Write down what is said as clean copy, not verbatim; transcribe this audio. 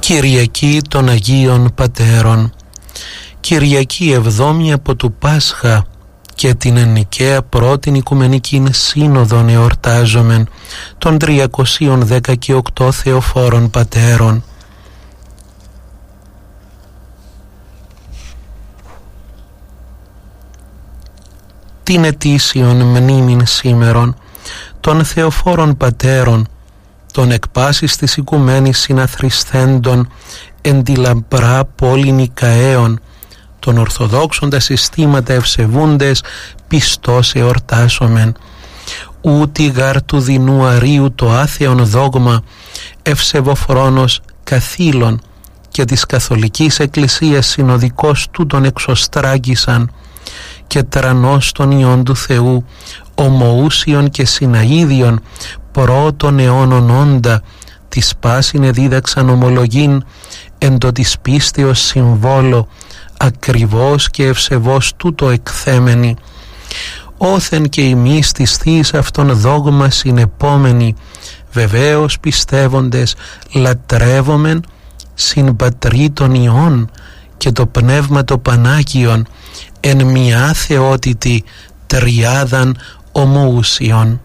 Κυριακή των Αγίων Πατέρων. Κυριακή 7η από του Πάσχα και την ενικαία πρώτην Οικουμενικήν Σύνοδον εορτάζομεν των 318 Θεοφόρων Πατέρων. Την ετήσιον μνήμην σήμερον των Θεοφόρων Πατέρων, των εκ πάσης της οικουμένης συναθριστέντων εν τη λαμπρά πόλη Νικαέων, των Ορθοδόξων τα συστήματα ευσεβούντες πιστός εορτάσομεν. Ούτι γάρ του δεινού αρίου το άθεον δόγμα ευσεβοφρόνος καθήλων και της Καθολικής Εκκλησίας συνοδικός τούτον εξωστράγγισαν και τρανός των Υιών του Θεού ομοούσιον και συναΐδιον πρώτων αιώνων όντα της πάσιν εδίδαξαν ομολογήν εν το της πίστεως συμβόλο ακριβώς και ευσεβώς τούτο εκθέμενοι. Όθεν και εμείς της θείς αυτόν δόγμα συνεπόμενοι βεβαίως πιστεύοντες λατρεύομεν συν Πατρί των Υιών και το Πνεύμα το Πανάγιον εν μια θεότητη τριάδαν ομοούσιον.